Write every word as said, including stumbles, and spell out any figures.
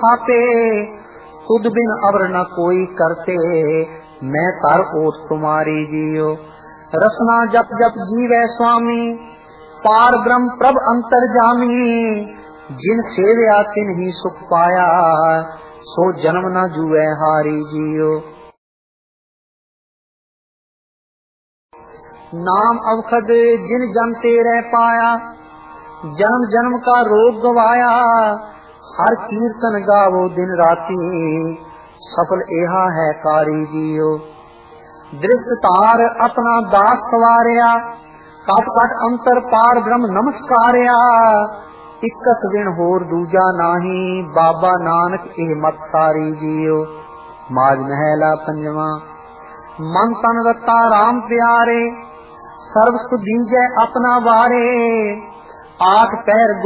थापे, तुद बिन अवर न कोई करते, मैं तर ओट तुम्हारी जियो। रसना जप जप जीवै स्वामी, पार ब्रह्म प्रभ अंतर्जामी, जिन सेव्या तिन ही सुख पाया, सो जन्म न जुए हारी जियो। नाम अवखद जिन जन तेरे पाया, जन्म जन्म का रोग गवाया, हर कीर्तन गावो दिन राती, सफल एहा है कारी जियो। दृष्ट तार अपना दास सवारिया, कट कट अंतर पार ब्रह्म नमस्कारिया, इकस बिन होर दूजा नाही, बाबा नानक एह मत सारी जियो। माज महला पंजवा। मन तन रता राम प्यारे, सर्व सुख दीजै अपना वारे, आठ पैर